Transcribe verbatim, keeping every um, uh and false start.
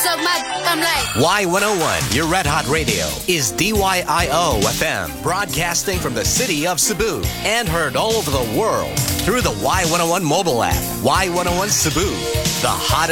suck my d- I'm like Y one oh one, your Red Hot Radio, is D Y I O F M, broadcasting from the city of Cebu and heard all over the world through the Y one oh one mobile app. Y one oh one Cebu, the hottest